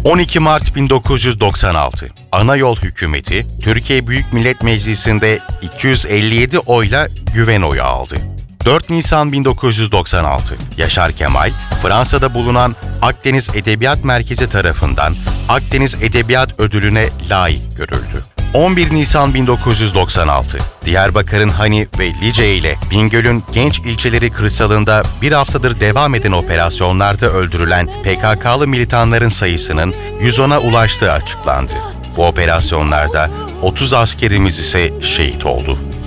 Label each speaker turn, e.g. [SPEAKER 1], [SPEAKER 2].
[SPEAKER 1] 12 Mart 1996, ana yol hükümeti, Türkiye Büyük Millet Meclisi'nde 257 oyla güven oyu aldı. 4 Nisan 1996, Yaşar Kemal, Fransa'da bulunan Akdeniz Edebiyat Merkezi tarafından Akdeniz Edebiyat Ödülü'ne layık görüldü. 11 Nisan 1996, Diyarbakır'ın Hani ve Lice ile Bingöl'ün Genç ilçeleri kırsalında bir haftadır devam eden operasyonlarda öldürülen PKK'lı militanların sayısının 110'a ulaştığı açıklandı. Bu operasyonlarda 30 askerimiz ise şehit oldu.